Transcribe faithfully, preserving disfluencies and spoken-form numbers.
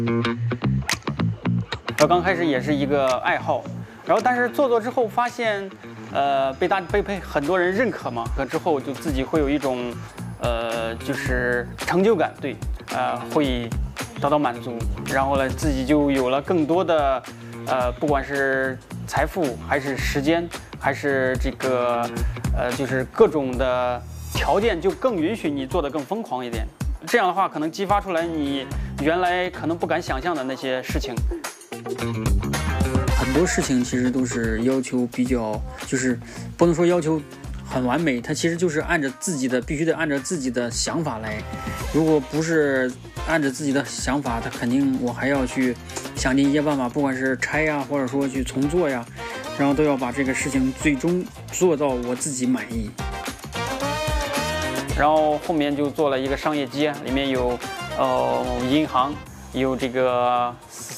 我刚开始也是一个爱好，然后但是做做之后发现，呃，被大被被很多人认可嘛，可之后就自己会有一种，呃，就是成就感，对，呃，会得到满足，然后呢，自己就有了更多的，呃，不管是财富还是时间，还是这个，呃，就是各种的条件，就更允许你做得更疯狂一点。这样的话，可能激发出来你原来可能不敢想象的那些事情。 很多事情其实都是要求比较，就是不能说要求很完美，它其实就是按照自己的，必须得按照自己的想法来。如果不是按照自己的想法，它肯定我还要去想尽一些办法，不管是拆呀，或者说去重做呀，然后都要把这个事情最终做到我自己满意。 然后后面就做了一个商业街，里面有呃银行，有这个